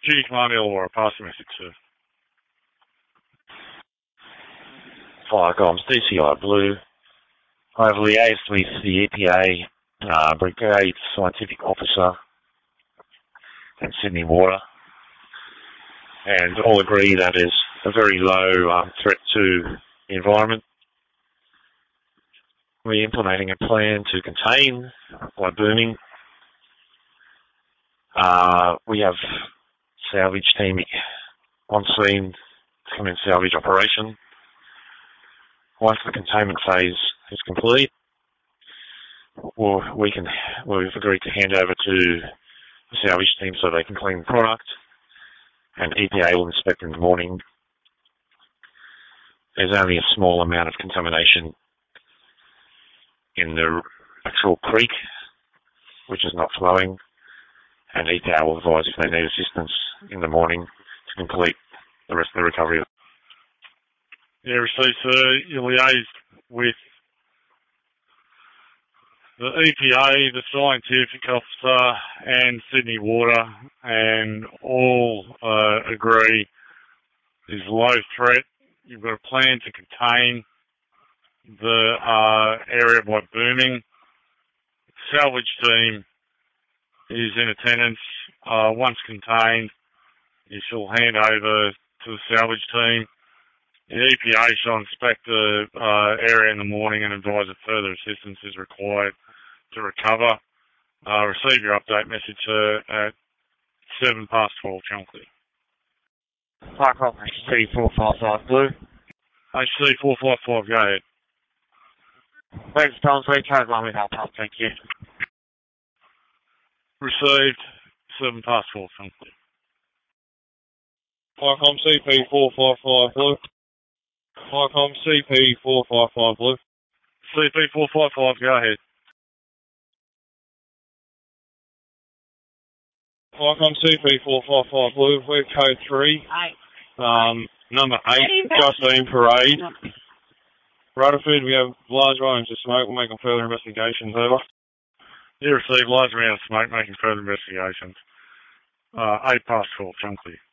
Duty Command Illawarra, pass the message, sir. Fire Comms, DCI Blue. I've liaised with the EPA Brigade Scientific Officer at Sydney Water, and all agree that is a very low threat to the environment. We're implementing a plan to contain by booming. We have salvage team on scene to commence salvage operation. Once the containment phase is complete, we've agreed to hand over to the salvage team so they can clean the product, and EPA will inspect in the morning. There's only a small amount of contamination in the actual creek, which is not flowing, and EPA will advise if they need assistance in the morning to complete the rest of the recovery. Yeah, received, sir. You liaised with the EPA, the scientific officer, and Sydney Water, and all agree there's low threat. You've got a plan to contain the area by booming. Salvage team is in attendance. Once contained, you shall hand over to the salvage team. The EPA shall inspect the area in the morning and advise if further assistance is required to recover. Receive your update message at 12:07 Chunkley. Fire Comms, HC455 Blue. HC455, go ahead. Thanks, Tom. So carry on with our pass, thank you. Received 7:04 Chunkley. Fire Comms CP455 Blue. Fire Comms CP455 Blue. CP455, go ahead. Fire Comms CP455 Blue, we're code 3. Number 8, Justine Parade. Rutherford, we have large volumes of smoke. We're making further investigations, over. You received large amount of smoke, making further investigations. 8:12 Chunkley.